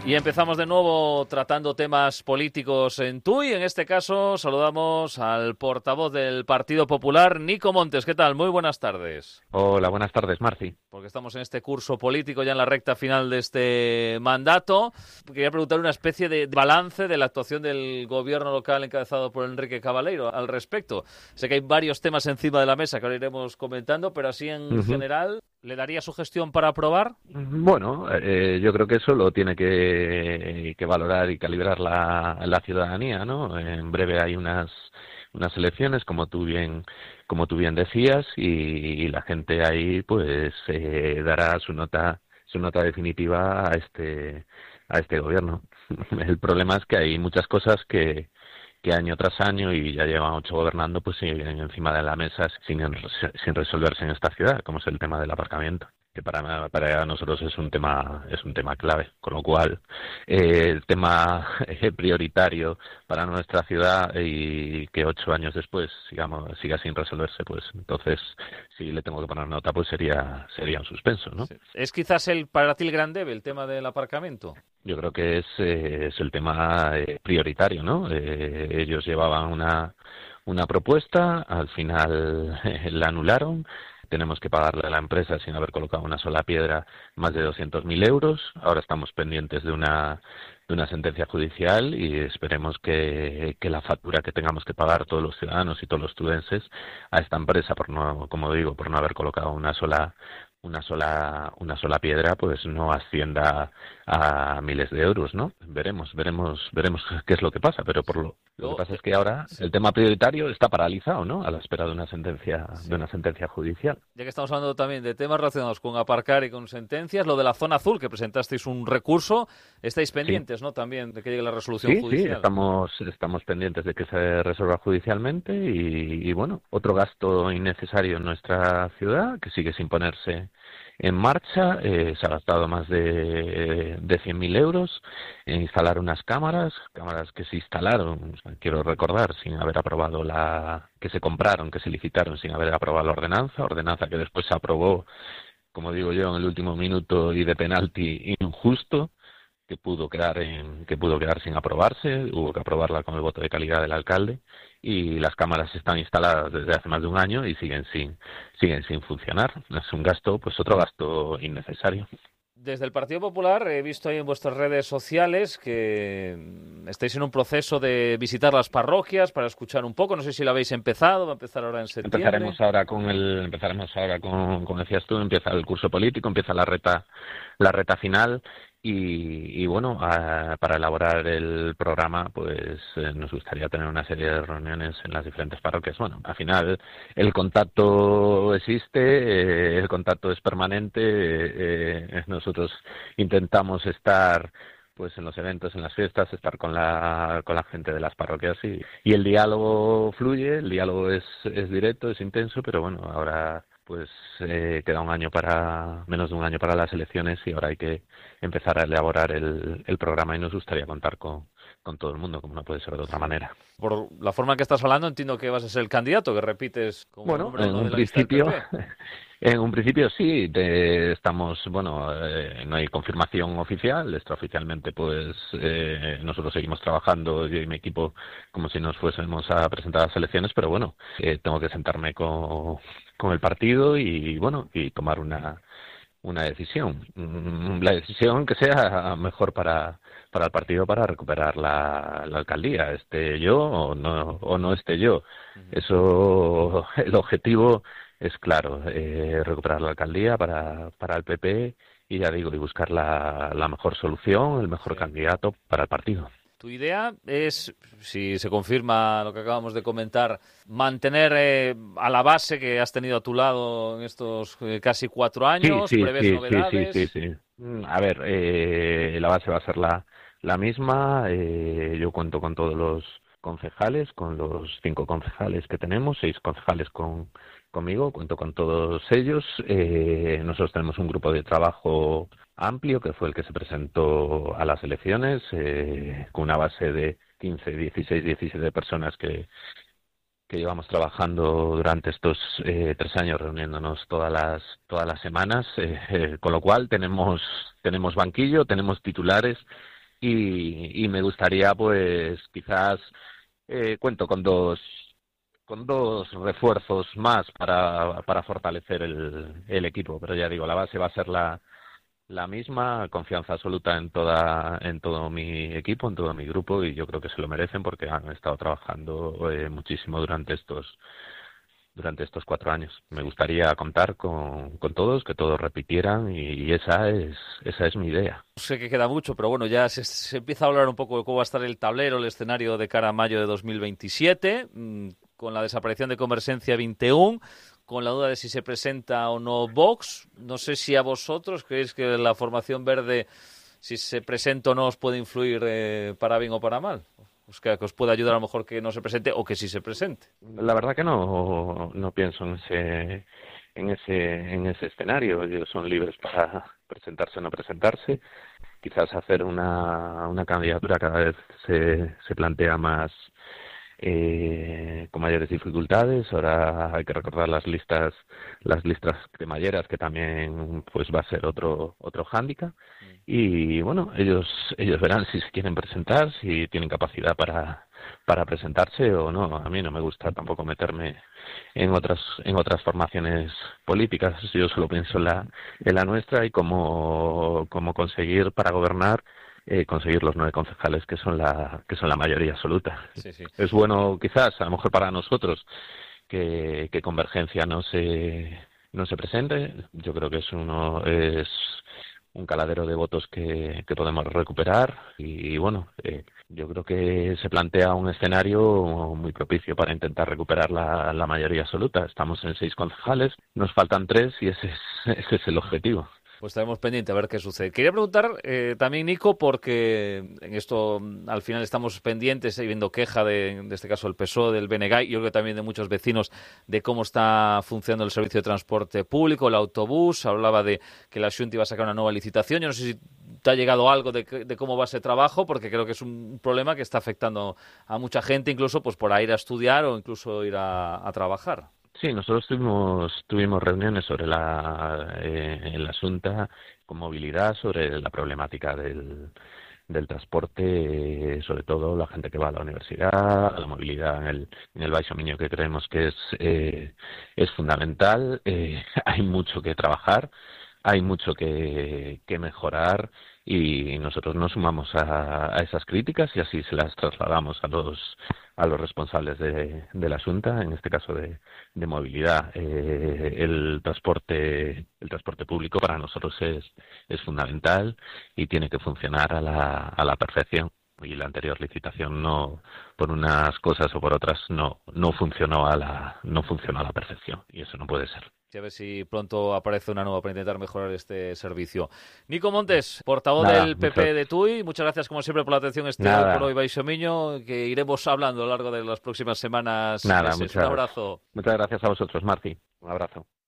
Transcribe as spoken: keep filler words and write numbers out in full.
Y empezamos de nuevo tratando temas políticos en Tui. En este caso saludamos al portavoz del Partido Popular, Nico Montes. ¿Qué tal? Muy buenas tardes. Hola, buenas tardes, Marci. Porque estamos en este curso político ya en la recta final de este mandato. Quería preguntar una especie de balance de la actuación del gobierno local encabezado por Enrique Cabaleiro al respecto. Sé que hay varios temas encima de la mesa que ahora iremos comentando, pero así en uh-huh. general, ¿le daría su gestión para aprobar? Bueno, eh, yo creo que eso lo tiene que, que valorar y calibrar la, la ciudadanía, ¿no? En breve hay unas unas elecciones, como tú bien como tú bien decías, y, y la gente ahí pues eh, dará su nota su nota definitiva a este a este gobierno. El problema es que hay muchas cosas que que año tras año, y ya llevan ocho gobernando, pues siguen encima de la mesa sin, sin resolverse en esta ciudad, como es el tema del aparcamiento, que para para nosotros es un tema es un tema clave, con lo cual eh, el tema eh, prioritario para nuestra ciudad, y que ocho años después sigamos siga sin resolverse, pues entonces si le tengo que poner nota, pues sería sería un suspenso, ¿no? Sí. ¿Es quizás el para ti el gran debe, el tema del aparcamiento? Yo creo que es, eh, es el tema eh, prioritario, ¿no? Eh, ellos llevaban una una propuesta, al final eh, la anularon. Tenemos que pagarle a la empresa, sin haber colocado una sola piedra, más de doscientos mil euros. Ahora estamos pendientes de una de una sentencia judicial y esperemos que, que la factura que tengamos que pagar todos los ciudadanos y todos los tudenses a esta empresa, por no, como digo, por no haber colocado una sola una sola una sola piedra, pues no ascienda a miles de euros, ¿no? Veremos, veremos, veremos qué es lo que pasa, pero por lo, lo que pasa es que ahora el tema prioritario está paralizado, ¿no? A la espera de una sentencia de una sentencia judicial. Ya que estamos hablando también de temas relacionados con aparcar y con sentencias, lo de la zona azul, que presentasteis un recurso, estáis pendientes, sí, ¿no? También de que llegue la resolución sí, judicial. Sí, estamos estamos pendientes de que se resuelva judicialmente y, y bueno, otro gasto innecesario en nuestra ciudad que sigue sin ponerse en marcha. Eh, se ha gastado más de, de cien mil euros en instalar unas cámaras, cámaras que se instalaron, quiero recordar, sin haber aprobado la... que se compraron, que se licitaron sin haber aprobado la ordenanza, ordenanza que después se aprobó, como digo yo, en el último minuto y de penalti injusto, que pudo quedar en, que pudo quedar sin aprobarse, hubo que aprobarla con el voto de calidad del alcalde, y las cámaras están instaladas desde hace más de un año y siguen sin siguen sin funcionar. Es un gasto, pues otro gasto innecesario. Desde el Partido Popular he visto ahí en vuestras redes sociales que estáis en un proceso de visitar las parroquias para escuchar un poco. No sé si lo habéis empezado, va a empezar ahora en septiembre. Empezaremos ahora con el, empezaremos ahora con, como decías tú, empieza el curso político, empieza la reta, la reta final. Y, y bueno, a, para elaborar el programa, pues eh, nos gustaría tener una serie de reuniones en las diferentes parroquias. Bueno, al final el contacto existe, eh, el contacto es permanente. Eh, eh, nosotros intentamos estar pues en los eventos, en las fiestas, estar con la con la gente de las parroquias y, y el diálogo fluye, el diálogo es, es directo, es intenso, pero bueno, ahora pues eh, queda un año para, menos de un año para las elecciones y ahora hay que empezar a elaborar el, el programa y nos gustaría contar con, con todo el mundo, como no puede ser de otra manera. Por la forma en que estás hablando, entiendo que vas a ser el candidato, que repites como bueno, número en uno un de la principio, lista del P P. En un principio sí, de, estamos, bueno, eh, no hay confirmación oficial, extraoficialmente pues eh, nosotros seguimos trabajando, yo y mi equipo, como si nos fuésemos a presentar las elecciones, pero bueno, eh, tengo que sentarme con, con el partido y bueno, y tomar una una decisión, la decisión que sea mejor para para el partido para recuperar la, la alcaldía, esté yo o no o no esté yo. Uh-huh. Eso, el objetivo es claro, eh, recuperar la alcaldía para para el P P y ya digo, y buscar la, la mejor solución, el mejor sí. candidato para el partido. Tu idea es, si se confirma lo que acabamos de comentar, mantener eh, a la base que has tenido a tu lado en estos eh, casi cuatro años, sí, sí, ¿prevés sí, novedades? Sí, sí, sí, sí. A ver, eh, la base va a ser la, la misma. Eh, yo cuento con todos los concejales, con los cinco concejales que tenemos, seis concejales con conmigo, cuento con todos ellos. Eh, nosotros tenemos un grupo de trabajo amplio que fue el que se presentó a las elecciones, eh, con una base de quince, dieciséis, diecisiete personas que, que llevamos trabajando durante estos eh, tres años, reuniéndonos todas las todas las semanas, eh, eh, con lo cual tenemos tenemos banquillo, tenemos titulares y, y me gustaría, pues, quizás eh, cuento con dos con dos refuerzos más para, para fortalecer el, el equipo, pero ya digo, la base va a ser la la misma, confianza absoluta en toda en todo mi equipo, en todo mi grupo, y yo creo que se lo merecen porque han estado trabajando eh, muchísimo durante estos durante estos cuatro años. Me gustaría contar con, con todos, que todos repitieran, y, y esa es esa es mi idea. Sé que queda mucho, pero bueno, ya se, se empieza a hablar un poco de cómo va a estar el tablero, el escenario de cara a mayo de dos mil veintisiete, mmm, con la desaparición de Convergencia veintiuno, con la duda de si se presenta o no Vox. No sé si a vosotros creéis que la formación verde, si se presenta o no, os puede influir eh, para bien o para mal. Pues que, que os puede ayudar a lo mejor que no se presente o que sí se presente. La verdad que no no pienso en ese en ese en ese escenario. Ellos son libres para presentarse o no presentarse. Quizás hacer una una candidatura cada vez se se plantea más eh, con mayores dificultades. Ahora hay que recordar las listas las listas cremalleras, que también pues va a ser otro otro hándicap. Y bueno, ellos ellos verán si se quieren presentar, si tienen capacidad para para presentarse o no. A mí no me gusta tampoco meterme en otras en otras formaciones políticas. Yo solo pienso en la en la nuestra y cómo cómo conseguir para gobernar eh, conseguir los nueve concejales que son la que son la mayoría absoluta. Sí, sí. Es bueno quizás a lo mejor para nosotros que, que Convergencia no se no se presente. Yo creo que es uno es un caladero de votos que, que podemos recuperar y, y bueno, eh, yo creo que se plantea un escenario muy propicio para intentar recuperar la, la mayoría absoluta. Estamos en seis concejales, nos faltan tres y ese es, ese es el objetivo. Pues estaremos pendientes a ver qué sucede. Quería preguntar eh, también, Nico, porque en esto al final estamos pendientes y viendo queja de, de este caso del P S O E, del B N G, y yo creo que también de muchos vecinos, de cómo está funcionando el servicio de transporte público, el autobús. Hablaba de que la Xunta iba a sacar una nueva licitación. Yo no sé si te ha llegado algo de, de cómo va ese trabajo, porque creo que es un problema que está afectando a mucha gente, incluso pues por ir a estudiar o incluso ir a, a trabajar. Sí, nosotros tuvimos tuvimos reuniones sobre la eh, en la Xunta con movilidad, sobre la problemática del del transporte, eh, sobre todo la gente que va a la universidad, a la movilidad en el en el Baixo Miño, que creemos que es eh, es fundamental. Eh, hay mucho que trabajar, hay mucho que que mejorar, y nosotros nos sumamos a, a esas críticas y así se las trasladamos a los a los responsables de, de la Xunta, en este caso de, de movilidad. Eh, el transporte el transporte público para nosotros es es fundamental y tiene que funcionar a la a la perfección. Y la anterior licitación no, por unas cosas o por otras, no no funcionó a la no funcionó a la perfección, y eso no puede ser. Y a ver si pronto aparece una nueva para intentar mejorar este servicio. Nico Montes, portavoz Nada, del P P muchas... de Tui, muchas gracias como siempre por la atención estival por hoy, Baixo Miño, que iremos hablando a lo largo de las próximas semanas. Nada, meses. muchas, Un abrazo. Muchas gracias a vosotros, Marci. Un abrazo.